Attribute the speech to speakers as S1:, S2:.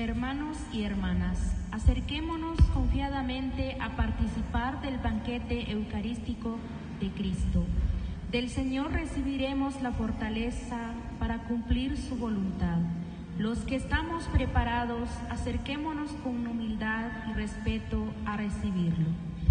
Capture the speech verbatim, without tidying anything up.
S1: Hermanos y hermanas, acerquémonos confiadamente a participar del banquete eucarístico de Cristo. Del Señor recibiremos la fortaleza para cumplir su voluntad. Los que estamos preparados, acerquémonos con humildad y respeto a recibirlo.